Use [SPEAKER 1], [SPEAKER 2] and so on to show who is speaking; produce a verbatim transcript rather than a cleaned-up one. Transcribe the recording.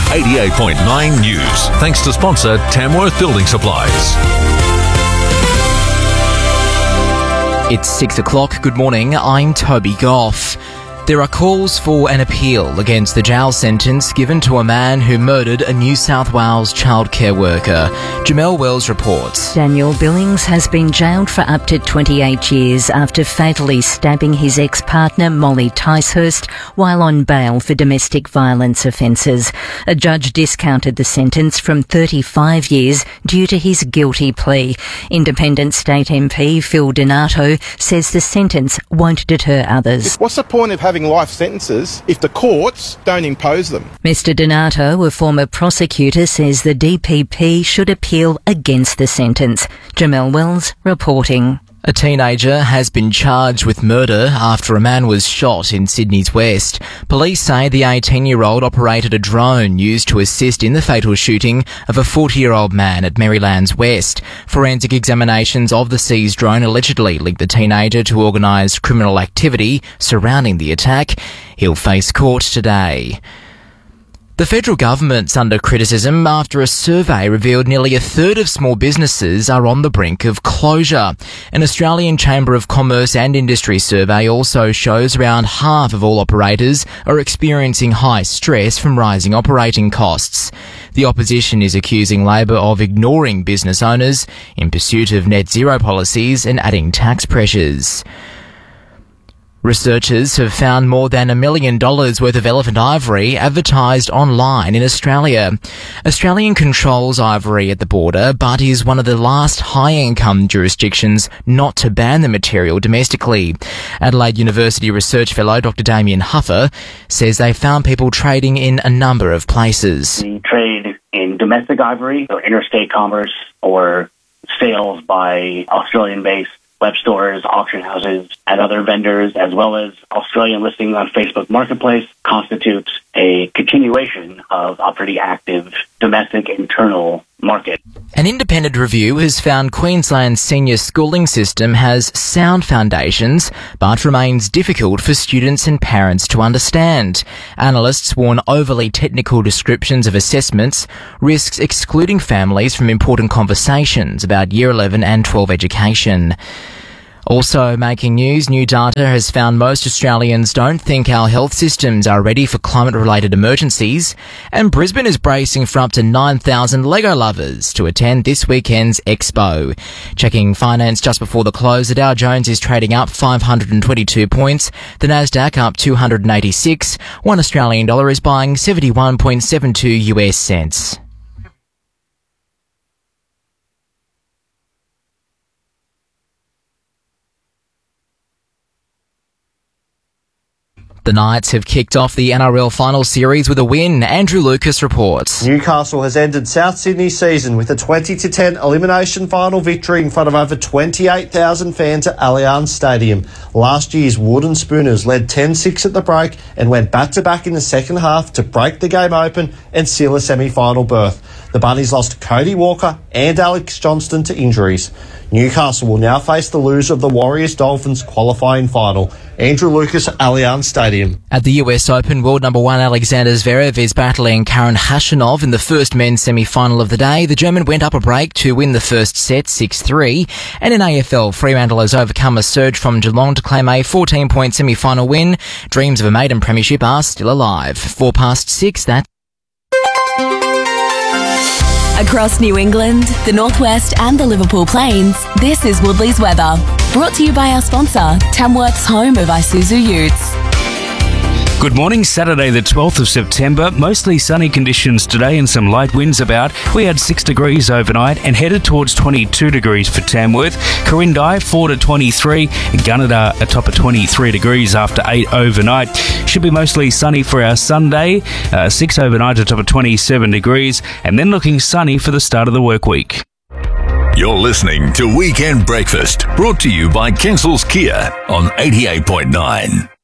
[SPEAKER 1] eighty-eight point nine News. Thanks to sponsor Tamworth Building Supplies.
[SPEAKER 2] It's six o'clock. Good morning. I'm Toby Goff. There are calls for an appeal against the jail sentence given to a man who murdered a New South Wales childcare worker. Jamelle Wells reports.
[SPEAKER 3] Daniel Billings has been jailed for up to twenty-eight years after fatally stabbing his ex-partner Molly Ticehurst while on bail for domestic violence offences. A judge discounted the sentence from thirty-five years due to his guilty plea. Independent State M P Phil Donato says the sentence won't deter others.
[SPEAKER 4] What's the point of having life sentences if the courts don't impose them?
[SPEAKER 3] Mister Donato, a former prosecutor, says the D P P should appeal against the sentence. Jamelle Wells reporting.
[SPEAKER 2] A teenager has been charged with murder after a man was shot in Sydney's West. Police say the eighteen-year-old operated a drone used to assist in the fatal shooting of a forty-year-old man at Maryland's West. Forensic examinations of the seized drone allegedly linked the teenager to organised criminal activity surrounding the attack. He'll face court today. The federal government's under criticism after a survey revealed nearly a third of small businesses are on the brink of closure. An Australian Chamber of Commerce and Industry survey also shows around half of all operators are experiencing high stress from rising operating costs. The opposition is accusing Labor of ignoring business owners in pursuit of net zero policies and adding tax pressures. Researchers have found more than a million dollars worth of elephant ivory advertised online in Australia. Australian controls ivory at the border, but is one of the last high-income jurisdictions not to ban the material domestically. Adelaide University research fellow Doctor Damien Huffer says they found people trading in a number of places.
[SPEAKER 5] We trade in domestic ivory, or interstate commerce, or sales by Australian-based web stores, auction houses, and other vendors, as well as Australian listings on Facebook Marketplace, constitutes a continuation of a pretty active domestic internal market.
[SPEAKER 2] An independent review has found Queensland's senior schooling system has sound foundations, but remains difficult for students and parents to understand. Analysts warn overly technical descriptions of assessments risks excluding families from important conversations about Year eleven and twelve education. Also making news, new data has found most Australians don't think our health systems are ready for climate-related emergencies, and Brisbane is bracing for up to nine thousand Lego lovers to attend this weekend's Expo. Checking finance just before the close, the Dow Jones is trading up five hundred twenty-two points, the Nasdaq up two hundred eighty-six, one Australian dollar is buying seventy-one point seven two U S cents. The Knights have kicked off the N R L final series with a win. Andrew Lucas reports.
[SPEAKER 6] Newcastle has ended South Sydney's season with a twenty to ten elimination final victory in front of over twenty-eight thousand fans at Allianz Stadium. Last year's Wooden Spooners led ten six at the break and went back-to-back in the second half to break the game open and seal a semi-final berth. The Bunnies lost Cody Walker and Alex Johnston to injuries. Newcastle will now face the loser of the Warriors-Dolphins qualifying final. Andrew Lucas, Allianz Stadium.
[SPEAKER 2] At the U S Open, world number one Alexander Zverev is battling Karen Khachanov in the first men's semi-final of the day. The German went up a break to win the first set six three. And in A F L, Fremantle has overcome a surge from Geelong to claim a fourteen-point semi-final win. Dreams of a maiden premiership are still alive. Four past six, that's
[SPEAKER 7] Across New England, the Northwest and the Liverpool Plains, this is Woodley's weather. Brought to you by our sponsor, Tamworth's home of Isuzu Utes.
[SPEAKER 8] Good morning, Saturday the twelfth of September. Mostly sunny conditions today and some light winds about. We had six degrees overnight and headed towards twenty-two degrees for Tamworth. Corindai four to twenty-three. Gunnedah atop of twenty-three degrees after eight overnight. Should be mostly sunny for our Sunday. Uh, six overnight atop of twenty-seven degrees. And then looking sunny for the start of the work week.
[SPEAKER 1] You're listening to Weekend Breakfast, brought to you by Kensals Kia on eighty-eight point nine.